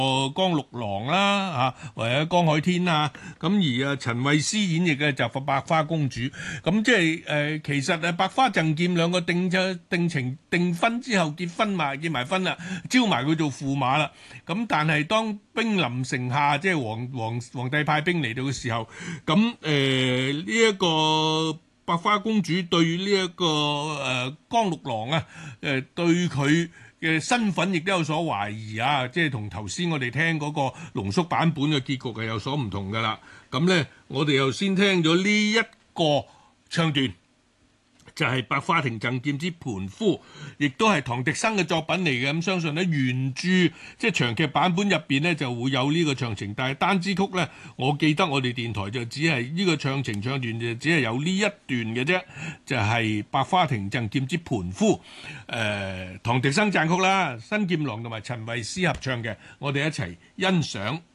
江六郎啦或者江海天啊，咁而陳慧思演繹嘅就白花公主，咁即係其實百花贈劍兩個定情訂婚之後結埋婚啦，招埋佢做駙馬啦，咁但係當兵臨城下，即係皇帝派兵嚟到嘅時候，咁呢一個百花公主對呢一個江六郎啊，對佢嘅身份亦都有所懷疑啊，即係同頭先我哋聽嗰個濃縮版本嘅結局係有所唔同噶啦。咁呢，我哋又先聽咗呢一個唱段，就係百花亭贈劍之盤夫，亦都係唐滌生嘅作品嚟嘅。咁相信呢原著即係長劇版本入邊呢就會有呢個唱情，但係單支曲呢，我記得我哋電台就只係呢個唱情唱段就只係有呢一段嘅啫，就係百花亭贈劍之盤夫。唐滌生撰曲啦，新劍郎同埋陳慧思合唱嘅，我哋一齊欣賞。